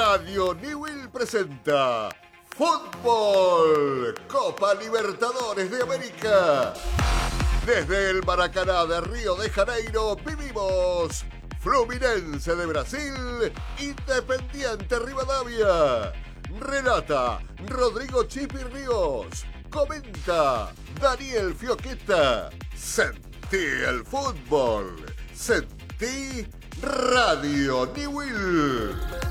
Radio Newell presenta Fútbol Copa Libertadores de América. Desde el Maracaná de Río de Janeiro vivimos Fluminense de Brasil, Independiente Rivadavia. Relata Rodrigo Chipi Ríos. Comenta Daniel Fioqueta. Sentí el fútbol. Sentí Radio Newell.